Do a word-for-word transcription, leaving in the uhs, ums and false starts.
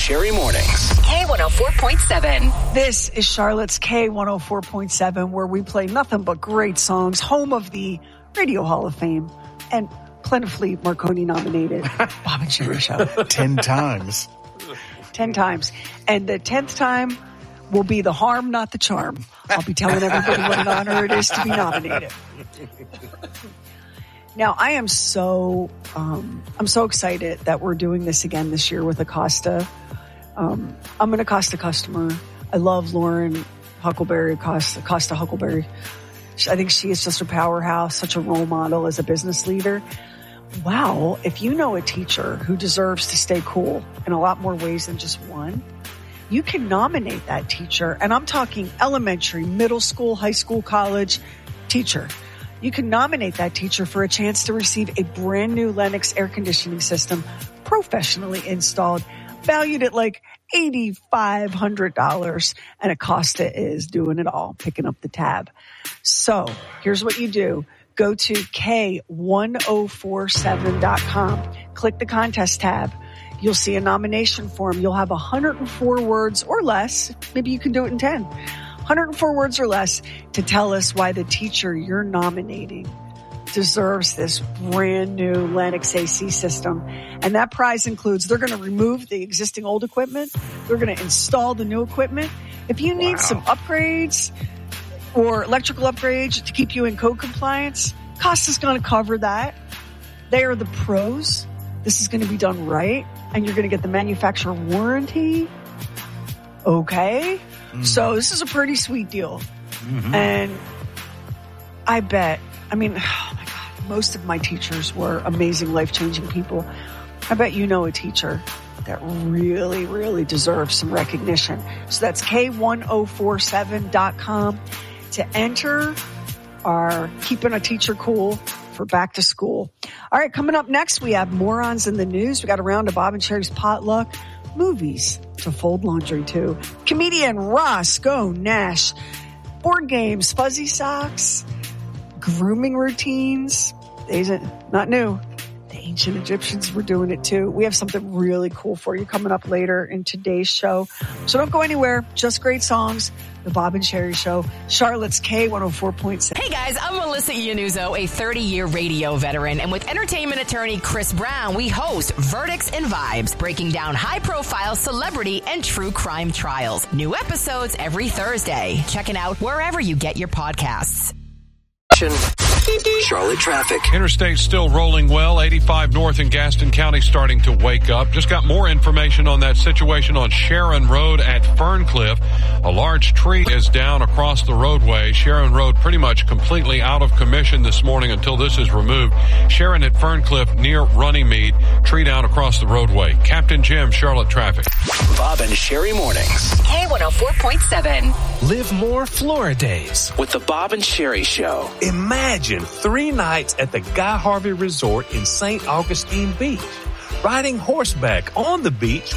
Sherry Mornings. K one oh four point seven. This is Charlotte's K one oh four point seven, where we play nothing but great songs, home of the Radio Hall of Fame, and plentifully Marconi nominated Bob and Sherry Show. Ten times. Ten times. And the tenth time will be the harm, not the charm. I'll be telling everybody what an honor it is to be nominated. Now, I am so, um, I'm so excited that we're doing this again this year with Acosta. Um, I'm an Acosta customer. I love Lauren Huckleberry, Acosta, Acosta Huckleberry. I think she is just a powerhouse, such a role model as a business leader. Wow, if you know a teacher who deserves to stay cool in a lot more ways than just one, you can nominate that teacher. And I'm talking elementary, middle school, high school, college teacher. You can nominate that teacher for a chance to receive a brand new Lennox air conditioning system, professionally installed, valued at like eight thousand five hundred dollars. And Acosta is doing it all, picking up the tab. So here's what you do. Go to K one oh four seven dot com. Click the contest tab. You'll see a nomination form. You'll have one hundred four words or less. Maybe you can do it in ten. one hundred four words or less to tell us why the teacher you're nominating deserves this brand new Lennox A C system. And that prize includes, they're going to remove the existing old equipment. They're going to install the new equipment. If you need wow. some upgrades or electrical upgrades to keep you in code compliance, Costa's going to cover that. They are the pros. This is going to be done right. And you're going to get the manufacturer warranty. Okay. Mm-hmm. So this is a pretty sweet deal. Mm-hmm. And I bet, I mean, oh my God, most of my teachers were amazing, life-changing people. I bet you know a teacher that really, really deserves some recognition. So that's K one oh four seven dot com to enter our Keeping a Teacher Cool for back to school. All right, coming up next, we have Morons in the News. We got a round of Bob and Sherry's potluck. Movies to fold laundry to. Comedian Roscoe Nash. Board games, fuzzy socks, grooming routines. These are not new. The ancient Egyptians were doing it too. We have something really cool for you coming up later in today's show. So don't go anywhere. Just great songs. The Bob and Sherry Show. Charlotte's K one oh four point seven. Hey guys, I'm Melissa Iannuzzo, a thirty-year radio veteran. And with entertainment attorney Chris Brown, we host Verdicts and Vibes, breaking down high-profile celebrity and true crime trials. New episodes every Thursday. Check it out wherever you get your podcasts. Charlotte traffic. Interstate still rolling well. eighty-five north in Gaston County starting to wake up. Just got more information on that situation on Sharon Road at Ferncliff. A large tree is down across the roadway. Sharon Road pretty much completely out of commission this morning until this is removed. Sharon at Ferncliff near Runnymede. Tree down across the roadway. Captain Jim, Charlotte traffic. Bob and Sherry Mornings. K one oh four point seven. Live more Florida days with the Bob and Sherry Show. Imagine three nights at the Guy Harvey Resort in Saint Augustine Beach, riding horseback on the beach